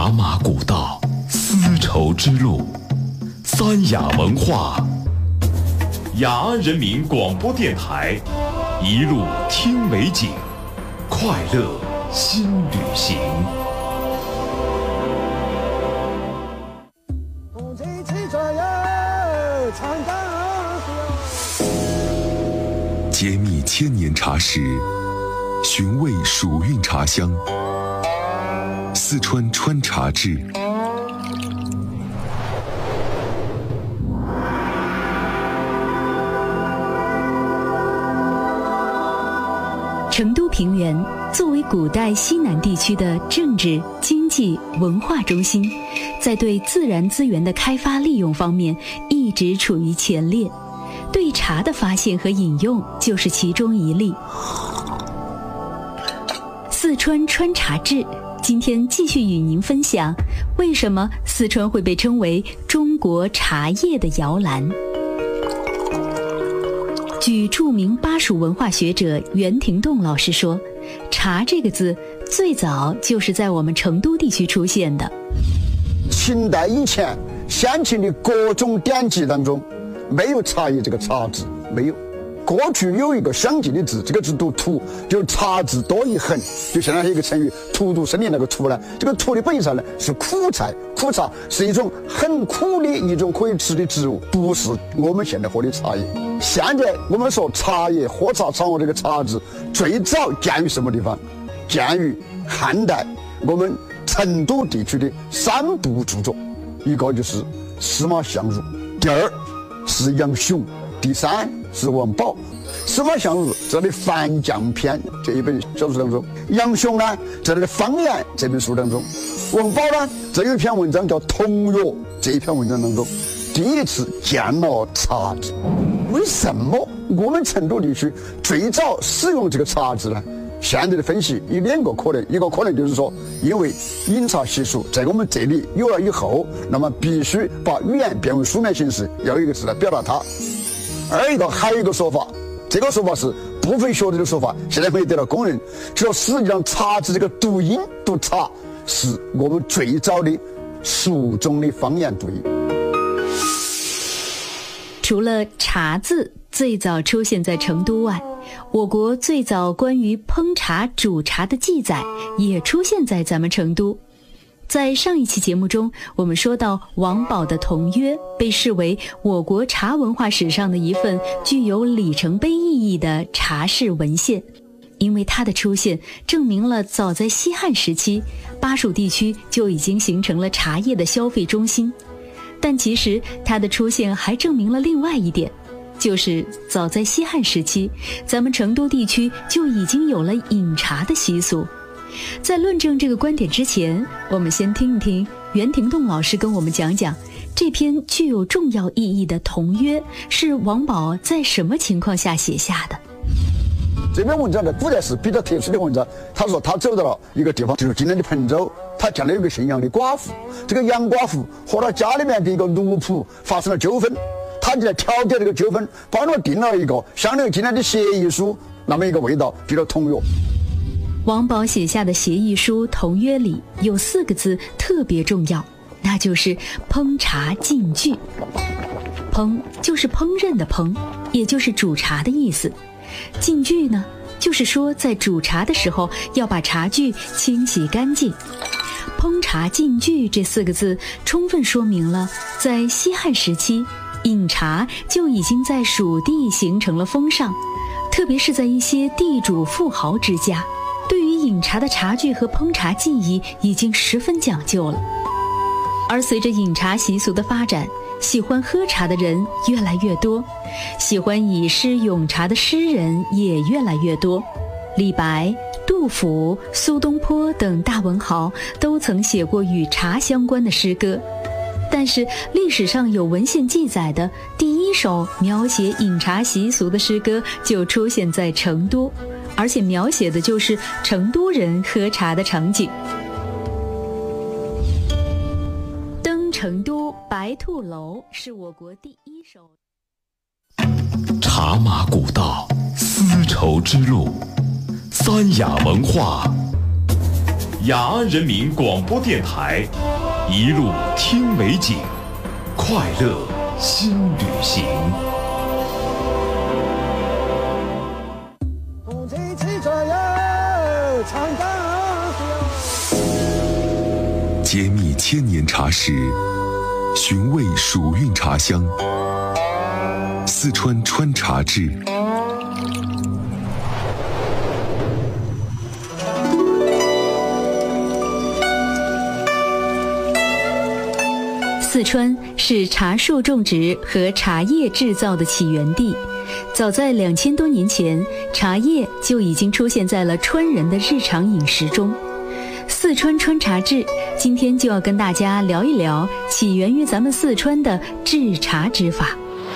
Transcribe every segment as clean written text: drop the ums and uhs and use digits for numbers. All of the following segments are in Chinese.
茶马古道，丝绸之路，三雅文化，雅安人民广播电台，一路听美景，快乐新旅行。 揭秘千年茶史，寻味蜀韵茶香，四川川茶志。 成都平原作为古代西南地区的政治、经济、文化中心，在对自然资源的开发利用方面一直处于前列。对茶的发现和饮用就是其中一例。四川川茶志今天继续与您分享，为什么四川会被称为中国茶叶的摇篮。据著名巴蜀文化学者袁廷栋老师说，茶这个字最早就是在我们成都地区出现的。 秦代以前，先秦的各种典籍当中没有茶叶这个茶字，没有。过去有一个相近的字，这个字读土，就是茶字多一横，就相当于一个成语“荼毒生灵”那个荼呢。这个荼的本意上呢是苦菜，苦茶是一种很苦的一种可以吃的植物，不是我们现在喝的茶叶。现在我们说茶叶喝茶掌握这个茶字，最早见于什么地方？见于汉代我们成都地区的3部著作，一个就是司马相如，第二是杨雄，第三是王宝。司马相如在《樊将篇》这一本小说当中，杨雄呢在《方言》这本书当中，王宝呢这有一篇文章叫《同乐》，这一篇文章当中第一次见了茶字。为什么我们成都地区最早使用这个茶字呢？现在的分析有2个可能，一个可能就是说，因为饮茶习俗在我们这里有了以后，那么必须把语言变为书面形式，要有一个字来表达它。还有一个说法，这个说法是部分学者的说法，现在没有得到公认，就说实际上茶字这个读音读茶是我们最早的蜀中的方言读音。 除了茶字最早出现在成都外，我国最早关于烹茶煮茶的记载也出现在咱们成都。在上一期节目中，我们说到王宝的《同约》被视为我国茶文化史上的一份具有里程碑意义的茶事文献，因为它的出现证明了早在西汉时期，巴蜀地区就已经形成了茶叶的消费中心。但其实它的出现还证明了另外一点，就是早在西汉时期，咱们成都地区就已经有了饮茶的习俗。在论证这个观点之前，我们先听一听袁廷栋老师跟我们讲讲这篇具有重要意义的《同约》是王宝在什么情况下写下的。 这篇文章在古代是比较特殊的文章。他说他走到了一个地方，就是今天的彭州，他见到有个姓杨的寡妇，这个杨寡妇和他家里面的一个奴仆发生了纠纷，他就来调解这个纠纷，帮他定了一个相当于今天的协议书那么一个味道，叫做同约。 王宝写下的协议书《同约》里有4个字特别重要，那就是烹茶禁具。烹就是烹饪的烹，也就是煮茶的意思。禁具呢，就是说在煮茶的时候要把茶具清洗干净。烹茶禁具这4个字充分说明了在西汉时期，饮茶就已经在蜀地形成了风尚，特别是在一些地主富豪之家，对于饮茶的茶具和烹茶技艺已经十分讲究了。而随着饮茶习俗的发展，喜欢喝茶的人越来越多，喜欢以诗咏茶的诗人也越来越多。李白、杜甫、苏东坡等大文豪都曾写过与茶相关的诗歌，但是历史上有文献记载的第一首描写饮茶习俗的诗歌就出现在成都，而且描写的就是成都人喝茶的场景。登成都白兔楼是我国第一首。 茶马古道，丝绸之路，三雅文化， 雅安人民广播电台，一路听美景，快乐新旅行。 揭秘千年茶史，寻味蜀韵茶香，四川川茶志。 四川是茶树种植和茶叶制造的起源地，早在2000多年前，茶叶就已经出现在了川人的日常饮食中。四川川茶志今天就要跟大家聊一聊起源于咱们四川的制茶之法。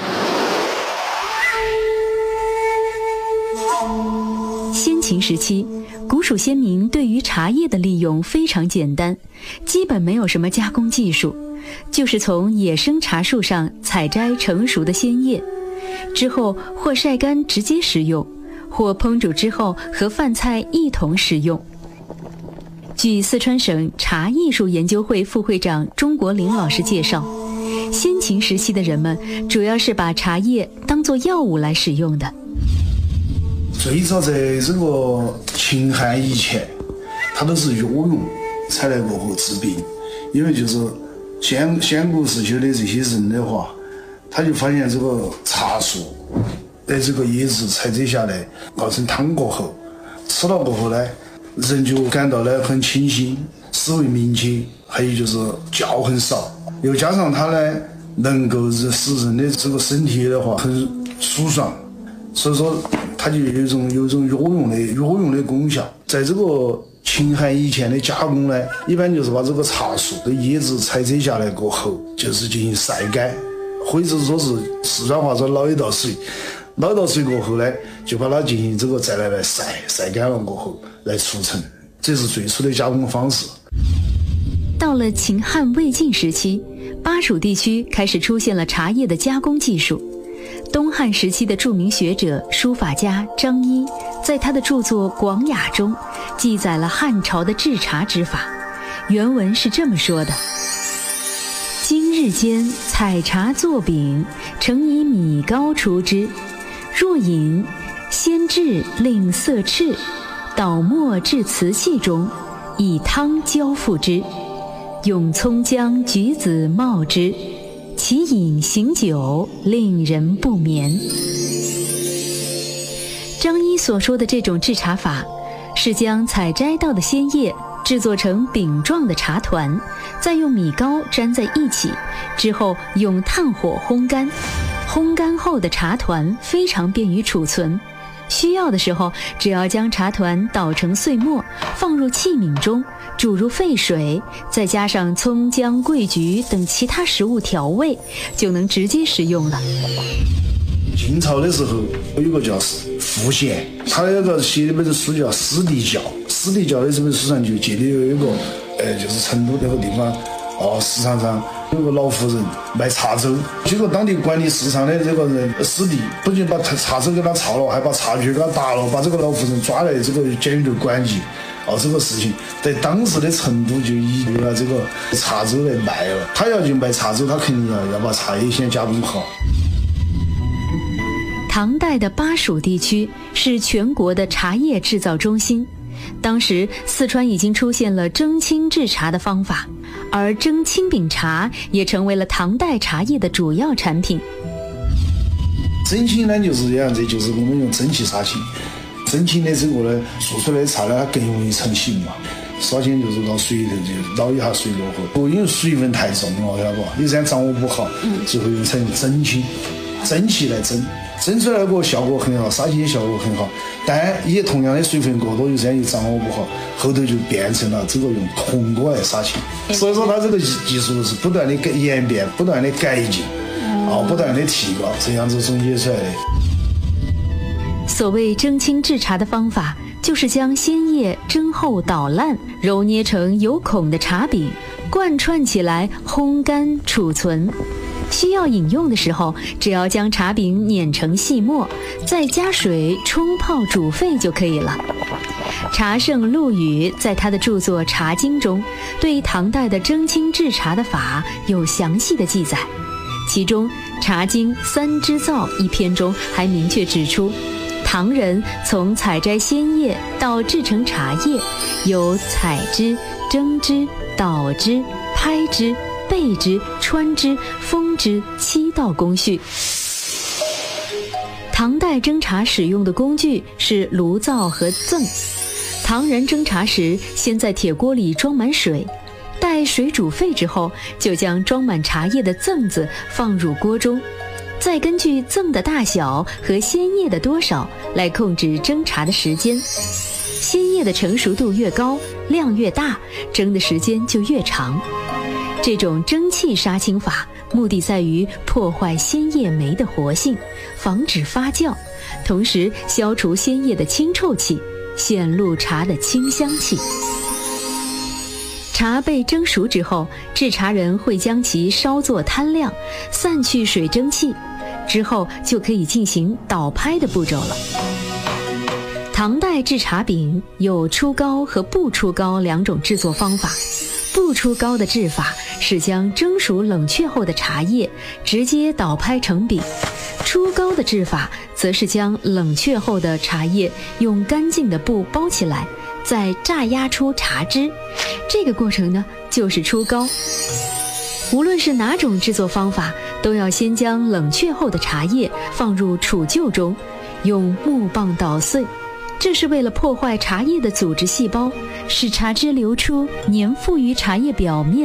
先秦时期，古蜀先民对于茶叶的利用非常简单，基本没有什么加工技术，就是从野生茶树上采摘成熟的鲜叶，之后或晒干直接食用，或烹煮之后和饭菜一同食用。据四川省茶艺术研究会副会长钟国林老师介绍，先秦时期的人们主要是把茶叶当作药物来使用的。 最早在这个秦汉以前，它都是药用，采来过后治病。因为就是先古时期的这些人的话，他就发现这个茶树的这个叶子采摘下来熬成汤过后，吃了过后呢，人就感到呢很清新，思维敏捷，还有就是觉很少，又加上它呢能够使人的这个身体的话很舒爽，所以说它就有一种药用的功效。在这个秦汉以前的加工呢，一般就是把这个茶树的叶子采摘下来过后，就是进行晒干，或者说是四川话说捞一道水，捞到水过后呢，就把它进行这个再来晒干了过后来储存，这是最初的加工方式。 到了秦汉魏晋时期，巴蜀地区开始出现了茶叶的加工技术。东汉时期的著名学者、书法家张一，在他的著作《广雅》中记载了汉朝的制茶之法。原文是这么说的：今日间采茶作饼，盛以米糕出之。若饮，先制令色赤，捣末至瓷器中，以汤浇覆之，用葱姜橘子冒之，其饮行久，令人不眠。张一所说的这种制茶法，是将采摘到的鲜叶制作成饼状的茶团，再用米糕粘在一起，之后用炭火烘干。烘干后的茶团非常便于储存，需要的时候只要将茶团捣成碎末，放入器皿中，煮入沸水，再加上葱姜桂菊等其他食物调味，就能直接食用了。 晋朝的时候有个叫傅贤，他有个写的本书叫《史地教》，《史地教》的这本书上就记得有一个就是成都那个地方市场上有个老妇人卖茶粥，结果当地管理市场的这个人史地不仅把茶粥给他炒了，还把茶具给他打了，把这个老妇人抓来这个监狱里关起。这个事情在当时的成都就已经拿这个茶粥来卖了。他要去卖茶粥，他肯定要把茶叶先加工好。 唐代的巴蜀地区是全国的茶叶制造中心，当时四川已经出现了蒸青制茶的方法，而蒸青饼茶也成为了唐代茶叶的主要产品。 蒸青呢就是这样子，就是我们用蒸汽杀青，蒸青的这个呢做出来的茶呢它更容易成型嘛。首先就是到水头就捞一下水过后，因为水分太重了，晓得不？有些掌握不好，就会用成蒸青，蒸汽来蒸。蒸出来那个效果很好，杀青效果很好，但也同样的水分过多，有些又掌握不好，后头就变成了这个用铜锅来杀青。所以说它这个技术是不断的演变，不断的改进，不断的提高，这样子总结出来的。 所谓蒸青制茶的方法，就是将鲜叶蒸后捣烂，揉捏成有孔的茶饼，贯串起来烘干储存。需要饮用的时候，只要将茶饼碾成细末，再加水冲泡煮沸就可以了。 茶圣陆羽在他的著作《茶经》中，对唐代的蒸青制茶的法有详细的记载。其中《茶经三支造》一篇中还明确指出，唐人从采摘鲜叶到制成茶叶，有采之、蒸之、捣之、拍之、焙之、穿之、封之7道工序。唐代蒸茶使用的工具是炉灶和甑。唐人蒸茶时，先在铁锅里装满水，待水煮沸之后，就将装满茶叶的甑子放入锅中，再根据甑的大小和鲜叶的多少来控制蒸茶的时间。鲜叶的成熟度越高，量越大，蒸的时间就越长。这种蒸汽杀青法目的在于破坏鲜叶酶的活性，防止发酵，同时消除鲜叶的清臭气，显露茶的清香气。茶被蒸熟之后，制茶人会将其稍作摊晾，散去水蒸气，之后就可以进行捣拍的步骤了。唐代制茶饼有出膏和不出膏2种制作方法。不出膏的制法是将蒸熟冷却后的茶叶直接捣拍成饼，出膏的制法则是将冷却后的茶叶用干净的布包起来，再榨压出茶汁，这个过程呢就是出膏。无论是哪种制作方法，都要先将冷却后的茶叶放入杵臼中，用木棒捣碎，这是为了破坏茶叶的组织细胞，使茶汁流出粘附于茶叶表面，